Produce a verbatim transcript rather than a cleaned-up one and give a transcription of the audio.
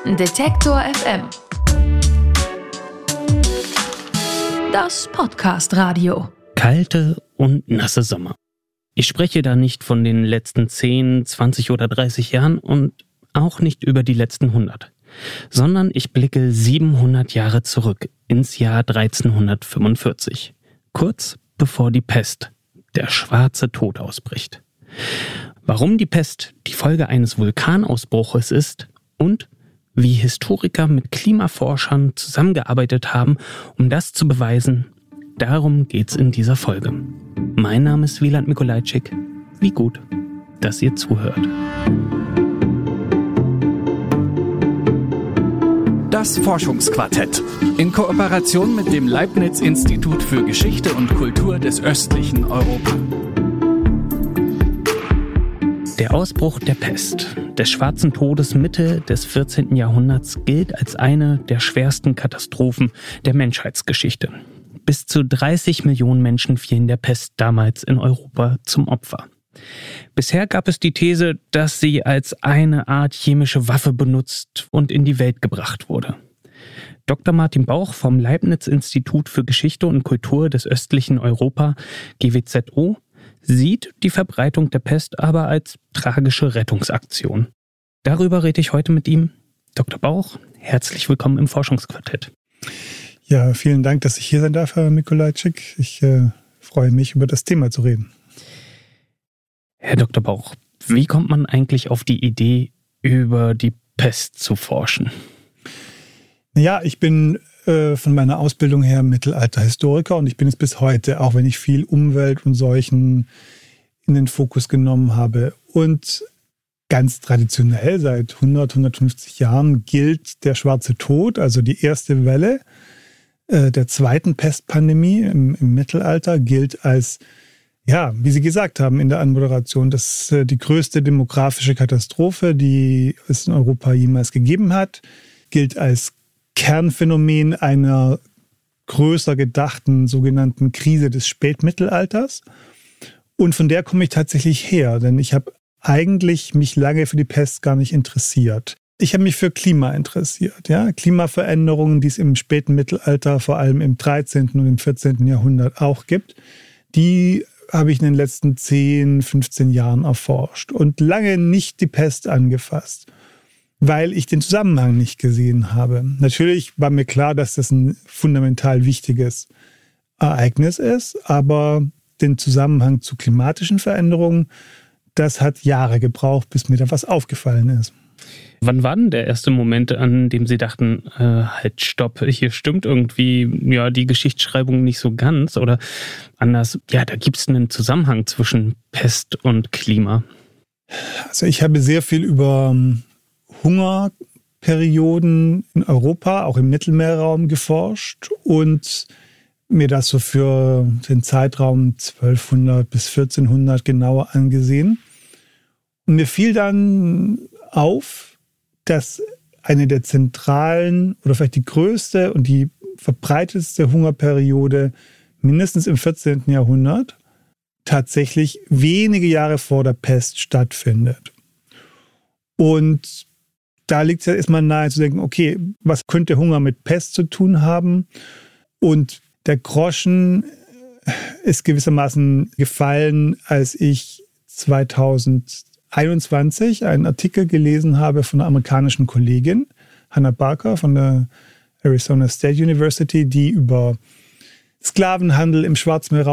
Detektor F M. Das Podcast-Radio. Kalte und nasse Sommer. Ich spreche da nicht von den letzten zehn, zwanzig oder dreißig Jahren und auch nicht über die letzten hundert, sondern ich blicke siebenhundert Jahre zurück ins Jahr dreizehnhundertfünfundvierzig, kurz bevor die Pest, der schwarze Tod, ausbricht. Warum die Pest die Folge eines Vulkanausbruches ist und wie Historiker mit Klimaforschern zusammengearbeitet haben, um das zu beweisen, darum geht's in dieser Folge. Mein Name ist Wieland Mikolajczyk. Wie gut, dass ihr zuhört. Das Forschungsquartett in Kooperation mit dem Leibniz-Institut für Geschichte und Kultur des östlichen Europa. Der Ausbruch der Pest, des schwarzen Todes Mitte des vierzehnten Jahrhunderts, gilt als eine der schwersten Katastrophen der Menschheitsgeschichte. Bis zu dreißig Millionen Menschen fielen der Pest damals in Europa zum Opfer. Bisher gab es die These, dass sie als eine Art chemische Waffe benutzt und in die Welt gebracht wurde. Doktor Martin Bauch vom Leibniz-Institut für Geschichte und Kultur des östlichen Europa, G W Z O, sieht die Verbreitung der Pest aber als tragische Rettungsaktion. Darüber rede ich heute mit ihm. Doktor Bauch, herzlich willkommen im Forschungsquartett. Ja, vielen Dank, dass ich hier sein darf, Herr Mikolajczyk. Ich äh, freue mich, über das Thema zu reden. Herr Doktor Bauch, wie kommt man eigentlich auf die Idee, über die Pest zu forschen? Naja, ich bin äh, von meiner Ausbildung her Mittelalterhistoriker und ich bin es bis heute, auch wenn ich viel Umwelt und Seuchen in den Fokus genommen habe. Und ganz traditionell seit hundert, hundertfünfzig Jahren gilt der schwarze Tod, also die erste Welle äh, der zweiten Pestpandemie im, im Mittelalter, gilt als, ja, wie Sie gesagt haben in der Anmoderation, das ist äh, die größte demografische Katastrophe, die es in Europa jemals gegeben hat, gilt als Kernphänomen einer größer gedachten sogenannten Krise des Spätmittelalters. Und von der komme ich tatsächlich her, denn ich habe eigentlich mich lange für die Pest gar nicht interessiert. Ich habe mich für Klima interessiert. Ja? Klimaveränderungen, die es im späten Mittelalter, vor allem im dreizehnten und im vierzehnten Jahrhundert auch gibt, die habe ich in den letzten zehn, fünfzehn Jahren erforscht und lange nicht die Pest angefasst, weil ich den Zusammenhang nicht gesehen habe. Natürlich war mir klar, dass das ein fundamental wichtiges Ereignis ist, aber den Zusammenhang zu klimatischen Veränderungen, das hat Jahre gebraucht, bis mir da was aufgefallen ist. Wann war denn der erste Moment, an dem Sie dachten, äh, halt stopp, hier stimmt irgendwie ja die Geschichtsschreibung nicht so ganz oder anders, ja, da gibt es einen Zusammenhang zwischen Pest und Klima? Also ich habe sehr viel über Hungerperioden in Europa, auch im Mittelmeerraum geforscht und mir das so für den Zeitraum zwölfhundert bis vierzehnhundert genauer angesehen. Und mir fiel dann auf, dass eine der zentralen oder vielleicht die größte und die verbreitetste Hungerperiode mindestens im vierzehnten Jahrhundert tatsächlich wenige Jahre vor der Pest stattfindet. Und da liegt es ja erstmal nahe zu denken, okay, was könnte Hunger mit Pest zu tun haben? Und der Groschen ist gewissermaßen gefallen, als ich zweitausendeinundzwanzig einen Artikel gelesen habe von einer amerikanischen Kollegin, Hannah Barker von der Arizona State University, die über Sklavenhandel im Schwarzmeerraum